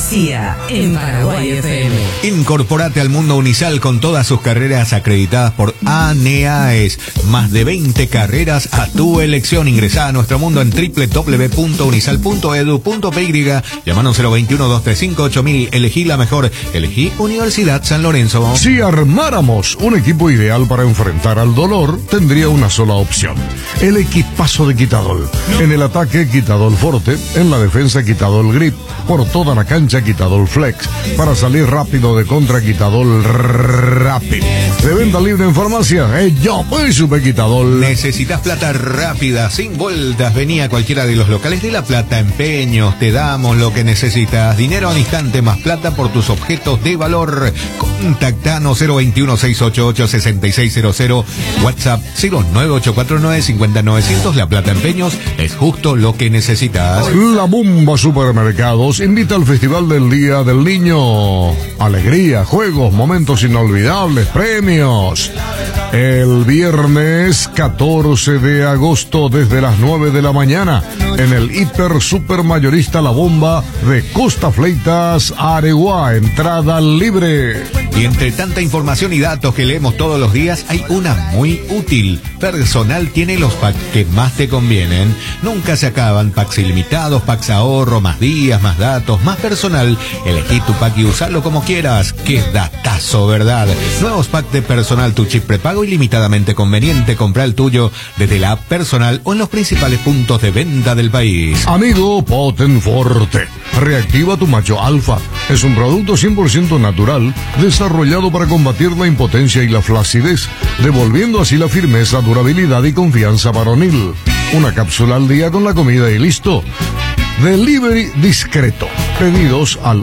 Fantasía en Paraguay FM. Incorporate al mundo Unisal con todas sus carreras acreditadas por ANEAES. Más de 20 carreras a tu elección. Ingresá a nuestro mundo en www.unisal.edu.py. Llámanos 021-235-8000. Elegí la mejor. Elegí Universidad San Lorenzo. Si armáramos un equipo ideal para enfrentar al dolor, tendría una sola opción: el equipazo de Quitadol. En el ataque, Quitadol Forte. En la defensa, Quitadol Grip. Por toda la cancha, Quitadol Flex. Para salir rápido de contra, Quitadol Rapid. De venta libre en farmacia, yo pues supe Quitadol. ¿Necesitas plata rápida, sin vueltas? Vení a cualquiera de los locales de La Plata Empeños. Te damos lo que necesitas. Dinero al instante más plata por tus objetos de valor. Contactanos 021-688-6600. WhatsApp 09849-50900. La Plata Empeños es justo lo que necesitas. La Bomba Supermercados invita al Festival del Día del Niño. Alegría, juegos, momentos inolvidables, premios. El viernes 14 de agosto desde las 9 de la mañana en el Hiper Super Mayorista La Bomba de Costa Fleitas, Areguá. Entrada libre. Y entre tanta información y datos que leemos todos los días, hay una muy útil. Personal tiene los packs que más te convienen. Nunca se acaban. Packs ilimitados, packs ahorro, más días, más datos, más personal. Elegí tu pack y usalo como quieras. ¡Qué datazo, verdad! Nuevos packs de Personal, tu chip prepago ilimitadamente conveniente. Compra el tuyo desde la app Personal o en los principales puntos de venta del país. Amigo Potenforte, reactiva tu macho alfa. Es un producto 100% natural, desarrollado para combatir la impotencia y la flacidez, devolviendo así la firmeza, durabilidad y confianza varonil. Una cápsula al día con la comida y listo. Delivery discreto. Pedidos al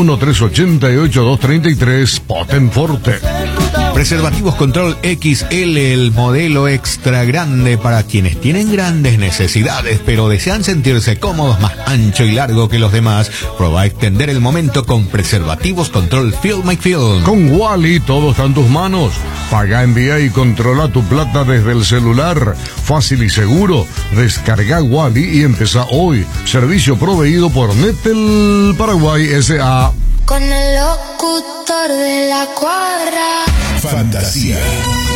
81388-233 Potenforte. Preservativos Control XL, el modelo extra grande para quienes tienen grandes necesidades pero desean sentirse cómodos, más ancho y largo que los demás. Prueba a extender el momento con Preservativos Control Feel My Feel. Con Wally todo está en tus manos. Paga, envía y controla tu plata desde el celular. Fácil y seguro. Descarga Wally y empieza hoy. Servicio proveído por Netel Paraguay S.A. Con el locutor de la cuadra. Fantasía.